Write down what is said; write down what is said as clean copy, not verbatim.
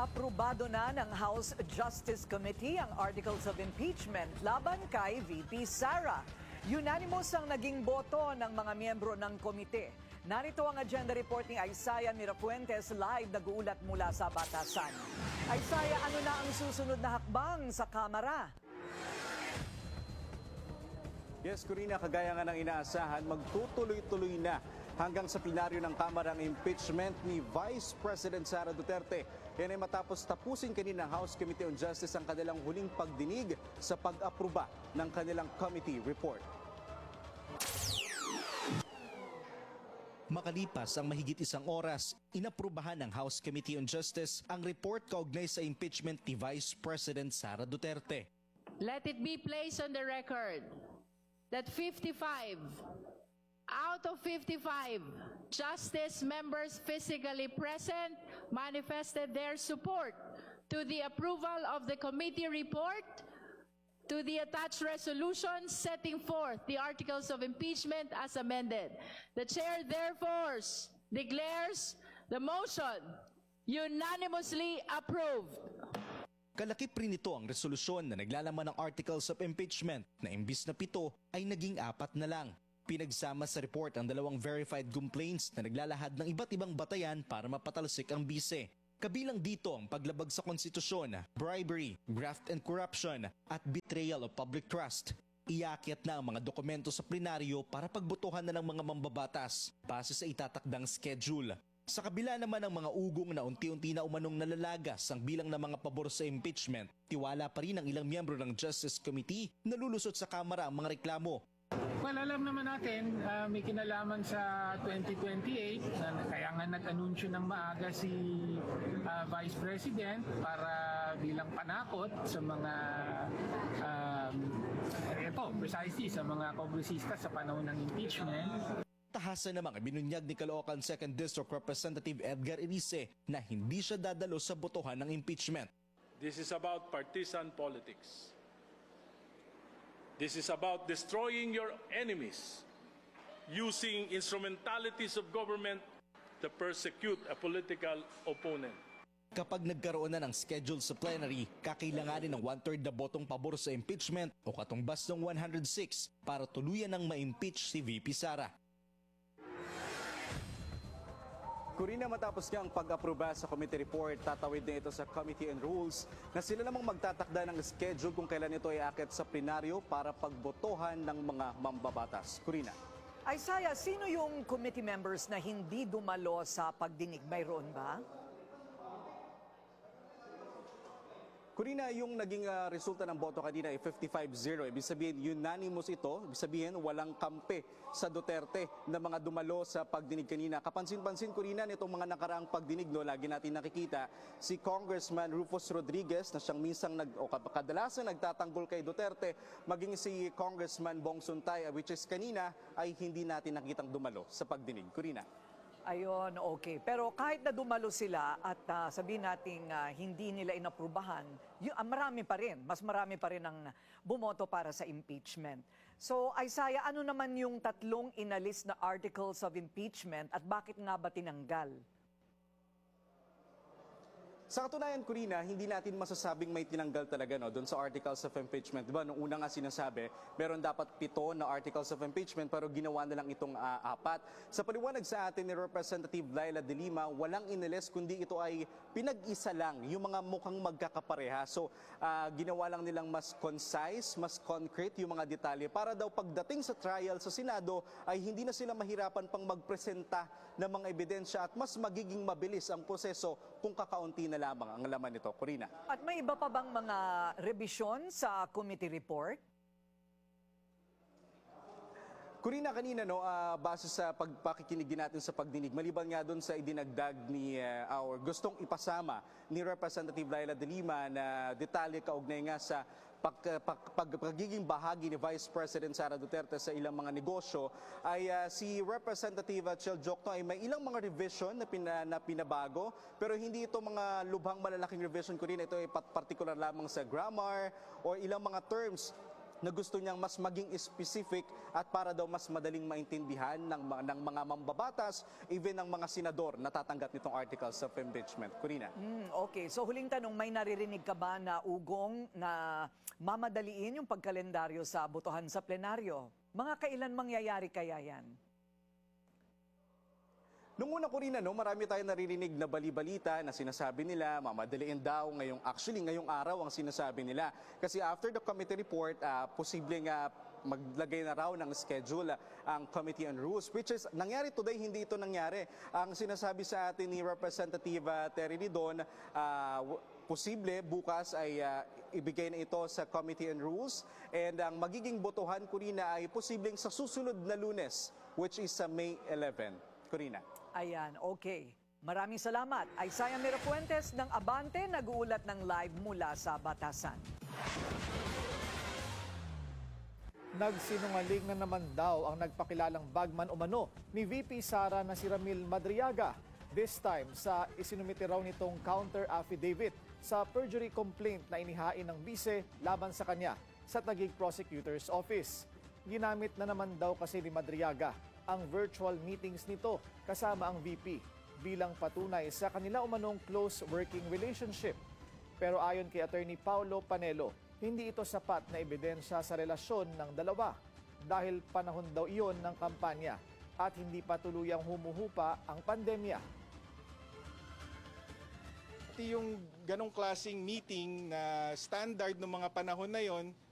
Aprobado na ng House Justice Committee ang Articles of Impeachment laban kay VP Sara. Unanimous ang naging boto ng mga miyembro ng komite. Narito ang agenda report ni Isaiah Mirafuentes, live nag-uulat mula sa Batasan. Isaiah, ano na ang susunod na hakbang sa Kamara? Yes, Corina, kagaya nga ng inaasahan, magtutuloy-tuloy na hanggang sa plenaryo ng Kamara ang impeachment ni Vice President Sara Duterte. Yan ay matapos tapusin kanina ng House Committee on Justice ang kanilang huling pagdinig sa pag-aproba ng kanilang committee report. Makalipas ang mahigit isang oras, inaprubahan ng House Committee on Justice ang report kaugnay sa impeachment ni Vice President Sara Duterte. Let it be placed on the record that 55 out of 55 Justice members physically present manifested their support to the approval of the committee report, to the attached resolution setting forth the articles of impeachment as amended. The chair therefore declares the motion unanimously approved. Kalakip rin ito ang resolusyon na naglalaman ng articles of impeachment na imbis na 7 ay naging 4 na lang. Pinagsama sa report ang 2 verified complaints na naglalahad ng iba't ibang batayan para mapatalsik ang bise. Kabilang dito ang paglabag sa konstitusyon, bribery, graft and corruption at betrayal of public trust. Iakyat na ang mga dokumento sa plenaryo para pagbotohan na ng mga mambabatas base sa itatakdang schedule. Sa kabila naman ng mga ugong na unti-unti na umanong nalalagas ang bilang ng mga pabor sa impeachment, tiwala pa rin ang ilang miyembro ng Justice Committee na lulusot sa Kamara ang mga reklamo. Well, alam naman natin, may kinalaman sa 2028 na kaya nga nag-anunsyo ng maaga si Vice President para bilang panakot sa mga precisely sa mga kongresista sa panahon ng impeachment. Tahasan namang binunyag ni Caloocan 2nd District Representative Edgar Erice na hindi siya dadalo sa botohan ng impeachment. This is about partisan politics. This is about destroying your enemies, using instrumentalities of government to persecute a political opponent. Kapag nagkaroon na ng schedule sa plenary, kakailanganin ng 1/3 na botong pabor sa impeachment o katumbas ng 106 para tuluyan ng ma-impeach si VP Sara. Corina, matapos nga ang pag-aproba sa committee report, tatawid na ito sa Committee on Rules na sila namang magtatakda ng schedule kung kailan ito ay aakyat sa plenaryo para pagbotohan ng mga mambabatas. Corina. Isaiah, sino yung committee members na hindi dumalo sa pagdinig? Mayroon ba? Corina, yung naging resulta ng boto kanina ay 55-0. Ibig sabihin, unanimous ito. Ibig sabihin, walang kampe sa Duterte na mga dumalo sa pagdinig kanina. Kapansin-pansin, Corina, nitong mga nakaraang pagdinig, lagi natin nakikita si Congressman Rufus Rodriguez na siyang minsang kadalasan nagtatanggol kay Duterte, maging si Congressman Bong Suntay, which is kanina ay hindi natin nakitang dumalo sa pagdinig. Corina. Ayun, okay. Pero kahit na dumalo sila at sabihin nating hindi nila inaprubahan, marami pa rin, mas marami pa rin ang bumoto para sa impeachment. So, Isaiah, ano naman yung 3 inalis na articles of impeachment at bakit nga ba tinanggal? Sa katunayan, Corina, hindi natin masasabing may tinanggal talaga doon sa articles of impeachment. Diba, noong una nga sinasabi, meron dapat 7 na articles of impeachment pero ginawa na lang itong 4. Sa paliwanag sa atin ni Representative Laila De Lima, walang inilis kundi ito ay pinag-isa lang, yung mga mukhang magkakapareha. So, ginawa lang nilang mas concise, mas concrete yung mga detalye para daw pagdating sa trial sa Senado ay hindi na sila mahirapan pang magpresenta ng mga ebidensya at mas magiging mabilis ang proseso kung kakaunti na lamang ang laman nito, Corina. At may iba pa bang mga revision sa committee report? Corina, kanina base sa pagpakikinig natin sa pagdinig, maliban nga doon sa idinagdag ni gustong ipasama ni Representative Laila De Lima na detalye kaugnay nga sa pagiging bahagi ni Vice President Sara Duterte sa ilang mga negosyo, ay si Representative Chel Jokno ay may ilang mga revision na pinabago, pero hindi ito mga lubhang malalaking revision, Corina. Ito ay particular lamang sa grammar o ilang mga terms na gusto niyang mas maging specific at para daw mas madaling maintindihan ng mga mambabatas, even ng mga senador na tatanggap nitong articles of impeachment. Corina. Okay, so huling tanong, may naririnig ka ba na ugong na mamadaliin yung pagkalendaryo sa botohan sa plenaryo? Mga kailan mangyayari kaya yan? Nung una ko rin, marami tayong naririnig na bali-balita na sinasabi nila, mamadaliin daw ngayong araw ang sinasabi nila. Kasi after the committee report, posibleng maglagay na raw ng schedule ang Committee on Rules, which is nangyari today, hindi ito nangyari. Ang sinasabi sa atin ni Representative Terry Ridon, posible bukas ay ibigay na ito sa Committee on Rules, and ang magiging botohan, Corina, ay posibleng sa susunod na Lunes, which is sa May 11. Corina. Ayan, okay. Maraming salamat. Isaiah Mirafuentes ng Abante, nag-uulat ng live mula sa Batasan. Nagsinungaling na naman daw ang nagpakilalang bagman umano ni VP Sara na si Ramil Madriaga. This time sa isinumite raw nitong counter affidavit sa perjury complaint na inihain ng bise laban sa kanya sa Taguig Prosecutor's Office. Ginamit na naman daw kasi ni Madriaga ang virtual meetings nito kasama ang VP bilang patunay sa kanila umanong close working relationship. Pero ayon kay Attorney Paulo Panelo, hindi ito sapat na ebidensya sa relasyon ng dalawa dahil panahon daw iyon ng kampanya at hindi pa tuluyang humuhupa ang pandemya. Yung ganong klaseng meeting na standard ng mga panahon na yon,